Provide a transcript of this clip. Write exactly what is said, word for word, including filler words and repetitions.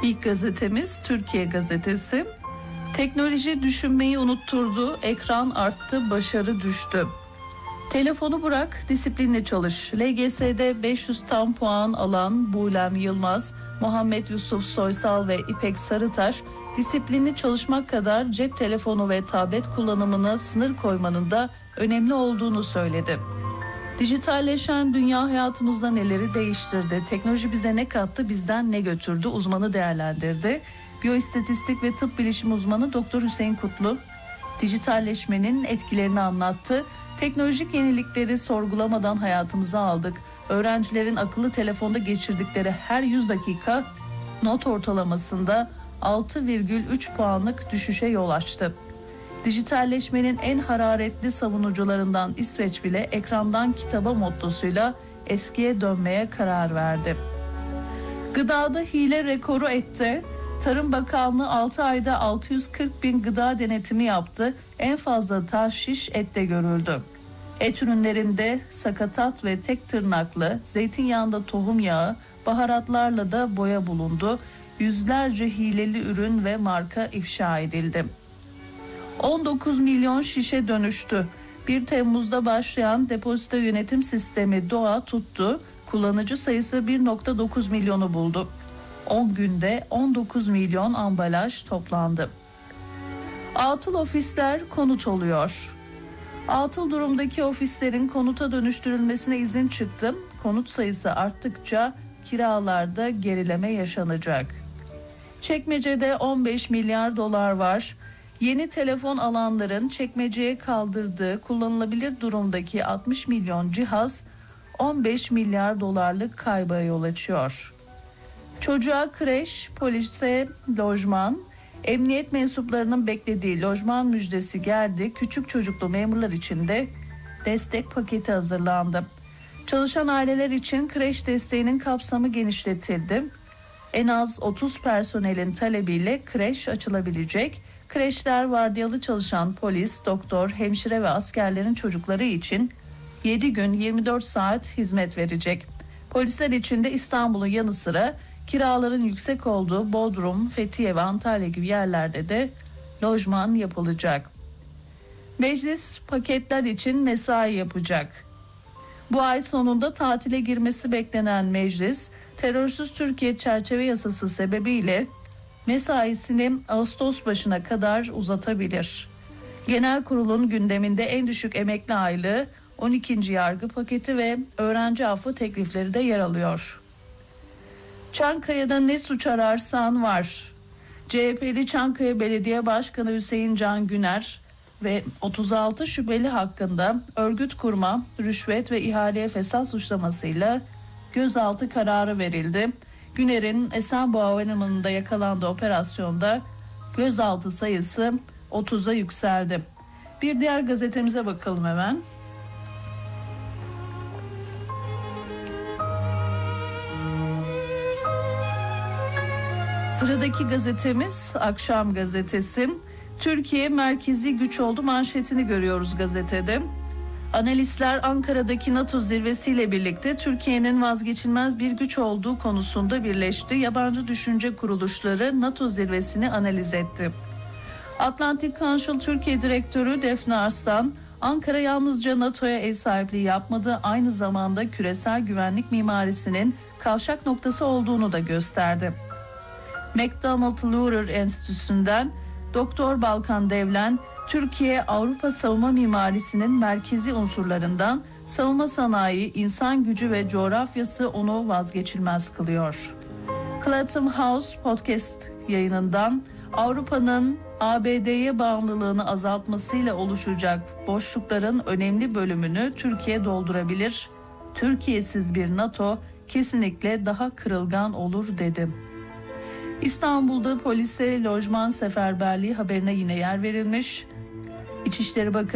İlk gazetemiz Türkiye Gazetesi. Teknoloji düşünmeyi unutturdu, ekran arttı, başarı düştü. Telefonu bırak, disiplinli çalış. L G S'de beş yüz tam puan alan Buğlem Yılmaz, Muhammed Yusuf Soysal ve İpek Sarıtaş, disiplinli çalışmak kadar cep telefonu ve tablet kullanımına sınır koymanın da önemli olduğunu söyledi. Dijitalleşen dünya hayatımızda neleri değiştirdi? Teknoloji bize ne kattı, bizden ne götürdü? Uzmanı değerlendirdi. Biyoistatistik ve tıp bilişim uzmanı Doktor Hüseyin Kutlu, dijitalleşmenin etkilerini anlattı. Teknolojik yenilikleri sorgulamadan hayatımıza aldık. Öğrencilerin akıllı telefonda geçirdikleri her yüz dakika not ortalamasında altı virgül üç puanlık düşüşe yol açtı. Dijitalleşmenin en hararetli savunucularından İsveç bile ekrandan kitaba mottosuyla eskiye dönmeye karar verdi. Gıdada hile rekoru etti. Tarım Bakanlığı altı ayda altı yüz kırk bin gıda denetimi yaptı. En fazla tahşiş ette görüldü. Et ürünlerinde sakatat ve tek tırnaklı, zeytinyağında tohum yağı, baharatlarla da boya bulundu. Yüzlerce hileli ürün ve marka ifşa edildi. on dokuz milyon şişe dönüştü. bir Temmuz'da başlayan depozito yönetim sistemi DOA tuttu. Kullanıcı sayısı bir virgül dokuz milyonu buldu. on günde on dokuz milyon ambalaj toplandı. Atıl ofisler konut oluyor. Atıl durumdaki ofislerin konuta dönüştürülmesine izin çıktı. Konut sayısı arttıkça kiralarda gerileme yaşanacak. Çekmece'de on beş milyar dolar var. Yeni telefon alanların çekmeceye kaldırdığı kullanılabilir durumdaki altmış milyon cihaz on beş milyar dolarlık kayba yol açıyor. Çocuğa kreş, polise lojman, emniyet mensuplarının beklediği lojman müjdesi geldi. Küçük çocuklu memurlar için de destek paketi hazırlandı. Çalışan aileler için kreş desteğinin kapsamı genişletildi. En az otuz personelin talebiyle kreş açılabilecek. Kreşler vardiyalı çalışan polis, doktor, hemşire ve askerlerin çocukları için yedi gün yirmi dört saat hizmet verecek. Polisler için de İstanbul'un yanı sıra kiraların yüksek olduğu Bodrum, Fethiye ve Antalya gibi yerlerde de lojman yapılacak. Meclis paketler için mesai yapacak. Bu ay sonunda tatile girmesi beklenen meclis, terörsüz Türkiye çerçeve yasası sebebiyle mesaisini Ağustos başına kadar uzatabilir. Genel kurulun gündeminde en düşük emekli aylığı, on ikinci yargı paketi ve öğrenci affı teklifleri de yer alıyor. Çankaya'da ne suç ararsan var. C H P'li Çankaya Belediye Başkanı Hüseyin Can Güner ve otuz altı şüpheli hakkında örgüt kurma, rüşvet ve ihaleye fesat suçlamasıyla gözaltı kararı verildi. Güner'in Esenboğa Havalimanı'nda yakalandığı operasyonda gözaltı sayısı otuza yükseldi. Bir diğer gazetemize bakalım hemen. Sıradaki gazetemiz Akşam Gazetesi. Türkiye merkezi güç oldu manşetini görüyoruz gazetede. Analistler Ankara'daki NATO zirvesiyle birlikte Türkiye'nin vazgeçilmez bir güç olduğu konusunda birleşti. Yabancı düşünce kuruluşları NATO zirvesini analiz etti. Atlantic Council Türkiye Direktörü Defne Arslan, Ankara yalnızca NATO'ya ev sahipliği yapmadı, aynı zamanda küresel güvenlik mimarisinin kavşak noktası olduğunu da gösterdi. McDonald Lurer Enstitüsü'nden Doktor Balkan Devlen, Türkiye Avrupa savunma mimarisinin merkezi unsurlarından savunma sanayi, insan gücü ve coğrafyası onu vazgeçilmez kılıyor. Clapham House podcast yayınından Avrupa'nın A B D'ye bağımlılığını azaltmasıyla oluşacak boşlukların önemli bölümünü Türkiye doldurabilir. Türkiye'siz bir NATO kesinlikle daha kırılgan olur dedi. İstanbul'da polise lojman seferberliği haberine yine yer verilmiş. İçişleri Bakanı